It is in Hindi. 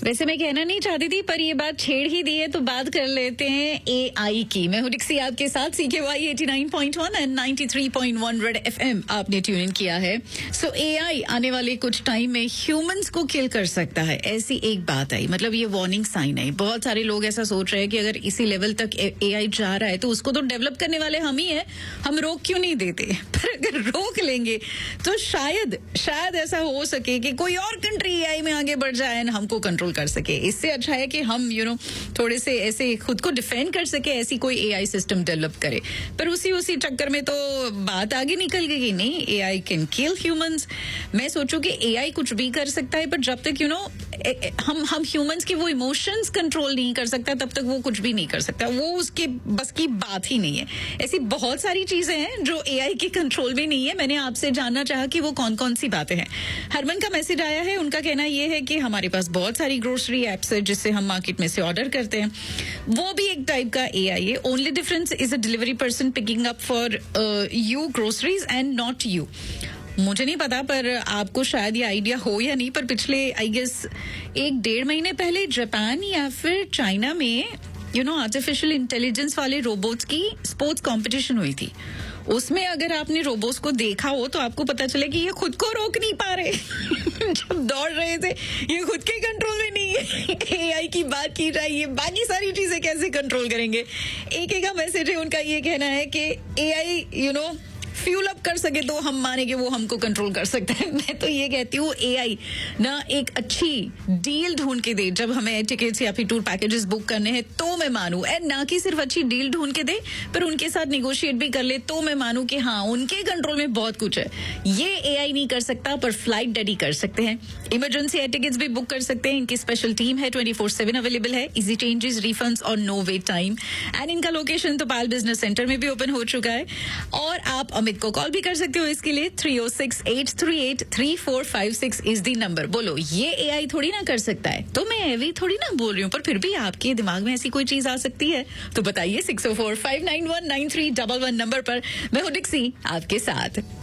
वैसे मैं कहना नहीं चाहती थी, पर ये बात छेड़ ही दी है तो बात कर लेते हैं एआई की। मैं हूं डिक्सी आपके साथ, CKY 89.1 एंड 93.1 रेड FM आपने ट्यून इन किया है। सो एआई आने वाले कुछ टाइम में ह्यूमंस को किल कर सकता है, ऐसी एक बात आई। मतलब ये वार्निंग साइन है। बहुत सारे लोग ऐसा सोच रहे हैं कि अगर इसी लेवल तक एआई जा रहा है तो उसको तो डेवलप करने वाले हम ही हैं, हम रोक क्यों नहीं देते। पर अगर रोक लेंगे तो शायद ऐसा हो सके कि कोई और कंट्री एआई में आगे बढ़ जाए और हमको कंट्रोल कर सके। इससे अच्छा है कि हम थोड़े से ऐसे खुद को डिफेंड कर सके, ऐसी कोई एआई सिस्टम डेवलप करे। पर उसी चक्कर में तो बात आगे निकल गई कि नहीं, एआई कैन किल ह्यूमंस। मैं सोचूं कि एआई कुछ भी कर सकता है, पर जब तक हम ह्यूमंस के वो इमोशंस कंट्रोल नहीं कर सकता तब तक वो कुछ भी नहीं कर सकता। वो उसके बस की बात ही नहीं है। ऐसी बहुत सारी चीजें हैं जो एआई के कंट्रोल में नहीं है। मैंने आपसे जानना चाहा कि वो कौन कौन सी बातें हैं। हरमन का मैसेज आया है, उनका कहना यह है कि हमारे पास बहुत सारी ग्रोसरी एप्स है जिससे हम मार्केट में से ऑर्डर करते हैं, वो भी एक टाइप का एआई है। Only difference is a delivery person picking up for you groceries and not you. मुझे नहीं पता, पर आपको शायद ये आइडिया हो या नहीं, पर पिछले आई गेस 1-1.5 महीने पहले जापान या फिर चाइना में आर्टिफिशियल इंटेलिजेंस वाले रोबोट्स की स्पोर्ट्स कंपटीशन हुई थी। उसमें अगर आपने रोबोट्स को देखा हो तो आपको पता चले कि ये खुद को रोक नहीं पा रहे। जब दौड़ रहे थे ये खुद के कंट्रोल में नहीं है। एआई की बात की जाए, ये बाकी सारी चीजें कैसे कंट्रोल करेंगे। एक का मैसेज है, उनका ये कहना है कि एआई फ्यूल अप कर सके तो हम माने कि वो हमको कंट्रोल कर सकता है। मैं तो ये कहती हूँ एआई ना एक अच्छी डील ढूंढ के दे जब हमें टिकट्स या फिर टूर पैकेजेस बुक करने हैं, तो मैं मानूं। एंड ना कि सिर्फ अच्छी डील ढूंढ के दे, पर उनके साथ निगोशिएट भी कर ले, तो मैं मानूं कि हाँ उनके कंट्रोल में बहुत कुछ है। ये एआई नहीं कर सकता, पर फ्लाइट डेडी कर सकते हैं। इमरजेंसी एयर टिकट्स भी बुक कर सकते हैं। इनकी स्पेशल टीम है, 24/7 अवेलेबल है। इजी चेंजेस, रिफंड्स और नो वेट टाइम। एंड इनका लोकेशन तो पायल बिजनेस सेंटर में भी ओपन हो चुका है। और आप अमित को कॉल भी कर सकते हो इसके लिए। 306-838-3456 इज दी नंबर। बोलो ये एआई थोड़ी ना कर सकता है, तो मैं एवी थोड़ी ना बोल रही हूँ, पर फिर भी आपके दिमाग में ऐसी कोई चीज आ सकती है तो बताइए 604-591-9311 नंबर पर। मैं हूँ डिक्सी आपके साथ।